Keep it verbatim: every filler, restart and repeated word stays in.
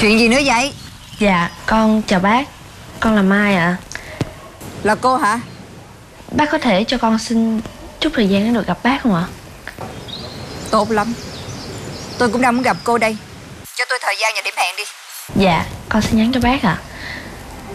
Chuyện gì nữa vậy? Dạ con chào bác. Con là Mai ạ. Là cô hả? Bác có thể cho con xin chút thời gian để được gặp bác không ạ? Tốt lắm. Tôi cũng đang muốn gặp cô đây. Cho tôi thời gian và điểm hẹn đi. Dạ con xin nhắn cho bác ạ.